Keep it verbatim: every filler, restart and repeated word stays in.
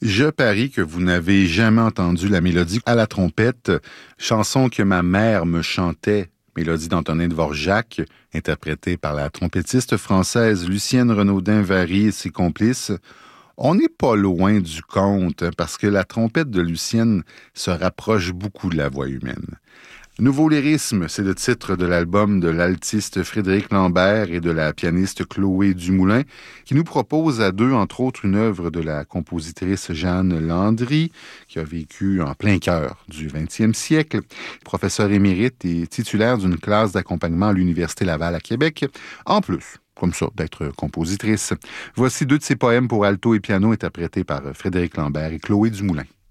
Je parie que vous n'avez jamais entendu la mélodie à la trompette, chanson que ma mère me chantait, mélodie d'Antonin Dvorak, interprétée par la trompettiste française Lucienne Renaudin-Vary et ses complices. On n'est pas loin du compte, parce que la trompette de Lucienne se rapproche beaucoup de la voix humaine. Nouveau lyrisme, c'est le titre de l'album de l'altiste Frédéric Lambert et de la pianiste Chloé Dumoulin, qui nous propose à deux, entre autres, une œuvre de la compositrice Jeanne Landry, qui a vécu en plein cœur du vingtième siècle, professeur émérite et titulaire d'une classe d'accompagnement à l'Université Laval à Québec, en plus, comme ça, d'être compositrice. Voici deux de ses poèmes pour alto et piano interprétés par Frédéric Lambert et Chloé Dumoulin.